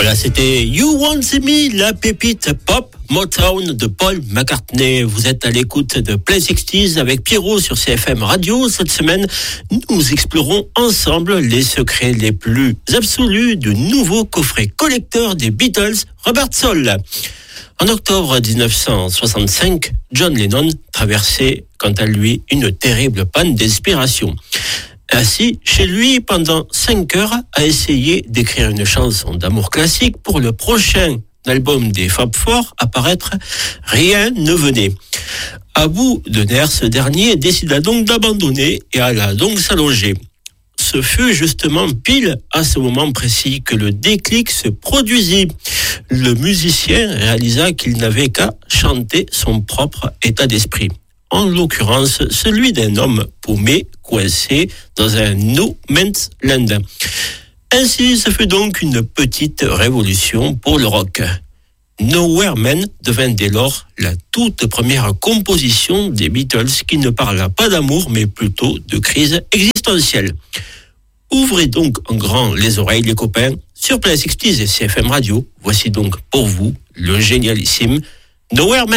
Voilà, c'était You Want Me, la pépite pop Motown de Paul McCartney. Vous êtes à l'écoute de Play 60s avec Pierrot sur CFM Radio. Cette semaine, nous explorons ensemble les secrets les plus absolus du nouveau coffret collecteur des Beatles, Robert Soul. En octobre 1965, John Lennon traversait, quant à lui, une terrible panne d'inspiration. Assis chez lui pendant 5 heures à essayer d'écrire une chanson d'amour classique pour le prochain album des Fab Four à paraître, rien ne venait. À bout de nerfs, ce dernier décida donc d'abandonner et alla donc s'allonger. Ce fut justement pile à ce moment précis que le déclic se produisit. Le musicien réalisa qu'il n'avait qu'à chanter son propre état d'esprit. En l'occurrence, celui d'un homme paumé, coincé dans un no man's land. Ainsi, ce fut donc une petite révolution pour le rock. Nowhere Man devint dès lors la toute première composition des Beatles qui ne parla pas d'amour, mais plutôt de crise existentielle. Ouvrez donc en grand les oreilles, les copains, sur Play 60s et CFM Radio. Voici donc pour vous le génialissime Nowhere Man.